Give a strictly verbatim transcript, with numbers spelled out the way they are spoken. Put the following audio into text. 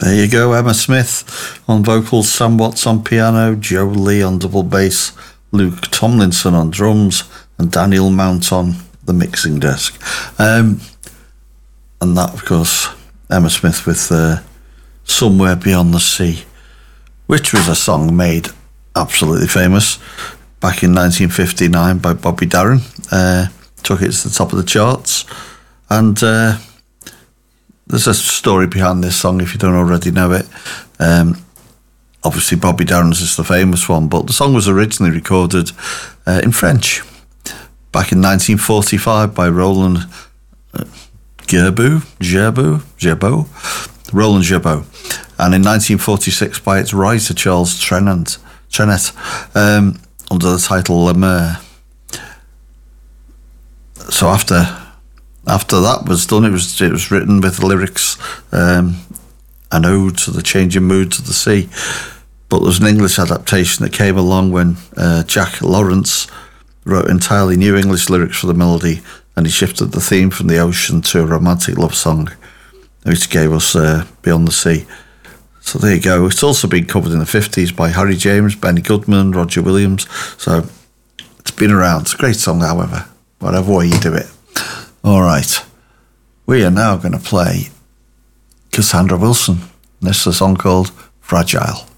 There you go, Emma Smith on vocals, Sam Watts on piano, Joe Lee on double bass, Luke Tomlinson on drums, and Daniel Mount on the mixing desk. Um, and that, of course, Emma Smith with uh, Somewhere Beyond the Sea, which was a song made absolutely famous back in nineteen fifty-nine by Bobby Darin. Uh, took it to the top of the charts. And uh, there's a story behind this song if you don't already know it. Um, obviously, Bobby Darin's is the famous one, but the song was originally recorded uh, in French back in nineteen forty-five by Roland uh, Gerbeau, Gerbeau, Gerbeau, Roland Gerbeau, and in nineteen forty-six by its writer Charles Trenet, Trenet um, under the title Le Mer. So after after that was done, it was it was written with lyrics, um, an ode to the changing moods of the sea. But there was an English adaptation that came along when uh, Jack Lawrence wrote entirely new English lyrics for the melody, and he shifted the theme from the ocean to a romantic love song, which gave us uh, Beyond the Sea. So there you go. It's also been covered in the fifties by Harry James, Benny Goodman, Roger Williams. So it's been around. It's a great song, however, whatever way you do it. All right. We are now going to play Cassandra Wilson. This is a song called Fragile.